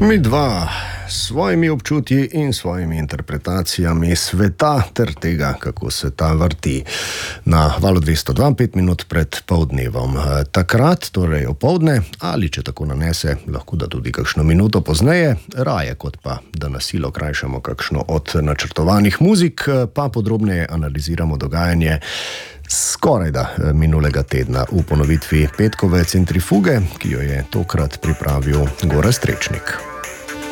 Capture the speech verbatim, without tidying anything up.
Mi dva s svojimi občutji in svojimi interpretacijami sveta ter tega, kako se ta vrti na valu dvesto dva, pet minut pred poldnevom. Takrat, torej opoldne, ali če tako nanese, lahko da tudi kakšno minuto pozneje, raje kot pa, da na silo krajšamo kakšno od načrtovanih muzik, pa podrobneje analiziramo dogajanje skoraj da minulega tedna v ponovitvi petkove centrifuge, ki jo je tokrat pripravil Gorazd Trečnik.